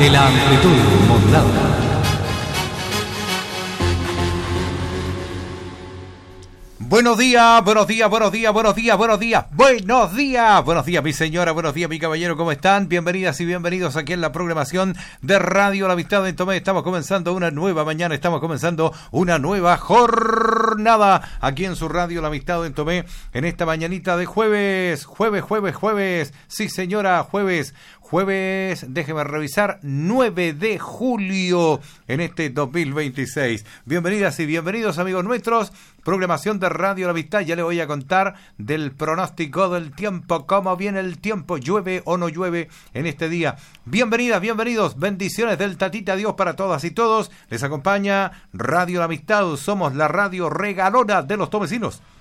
de la amplitud modulada. Buenos días, buenos días, buenos días, buenos días, buenos días, buenos días, buenos días mi señora, buenos días mi caballero, ¿cómo están? Bienvenidas y bienvenidos aquí en la programación de Radio La Amistad en Tomé. Estamos comenzando una nueva mañana, estamos comenzando una nueva jornada aquí en su Radio La Amistad en Tomé, en esta mañanita de jueves, sí señora, jueves, déjeme revisar, 9 de julio en este 2026. Bienvenidas y bienvenidos amigos nuestros, programación de Radio La Amistad. Ya les voy a contar del pronóstico del tiempo, cómo viene el tiempo, llueve o no llueve en este día. Bienvenidas, bienvenidos, bendiciones del Tatita Dios para todas y todos. Les acompaña Radio La Amistad, somos la radio regalona de los tomecinos.